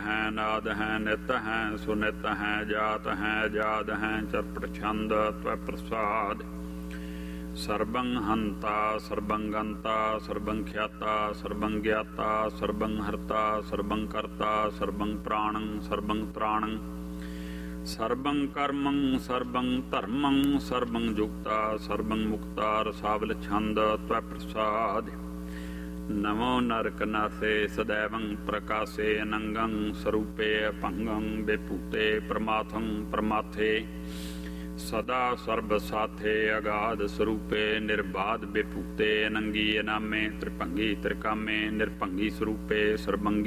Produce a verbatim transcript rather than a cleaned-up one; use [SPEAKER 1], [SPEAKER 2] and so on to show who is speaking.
[SPEAKER 1] ਹੈ ਨਾਦ ਹੈ ਨਿਤ ਹੈ ਸੁਨਿਤ ਹੈ ਜਾਤ ਹੈ ਜਾਦ ਹੈ ਚਰਪਟ ਛੰਦ ਤਵੈ ਪ੍ਰਸਾਦ ਸਰਬੰ ਹੰਤਾ ਸਰਬੰ ਗੰਤਾ ਸਰਬੰ ਖਿਆਤਾ ਸਰਬੰ ਗਿਆਤਾ ਸਰਬੰ ਹਰਤਾ ਸਰਬੰ ਕਰਤਾ ਸਰਬੰ ਪ੍ਰਾਣੰ ਸਰਬੰ ਤ੍ਰਾਣੰ ਸਰਬੰ ਕਰਮੰ ਸਰਬੰ ਧਰਮੰ ਸਰਬੰ ਜੁਗਤਾ ਸਰਬੰ ਮੁਕਤਾ ਰਸਾਵਲ ਛੰਦ ਤਵੈ ਪ੍ਰਸਾਦ ਨਮੋ ਨਰਕ ਨਾਸੇ ਸदैवं ਪ੍ਰਕਾਸੇ ਅਨੰਗੰ ਸਰੂਪੇ ਭੰਗੰ ਬੇਪੂਤੇ ਪ੍ਰਮਾਥੰ ਪ੍ਰਮਾਥੇ ਸਦਾ ਸਰਬ ਸਾਥੇ ਅਗਾਧ ਸਰੂਪੇ ਨਿਰਬਾਧ ਬੇਪੂਤੇ ਅਨੰਗੀ ਅਨਾਮੇ ਤ੍ਰਿਭੰਗੀ ਤ੍ਰਿਕਾਮੇ ਨਿਰਭੰਗੀ ਸਰੂਪੇ ਸਰਬੰਗੀ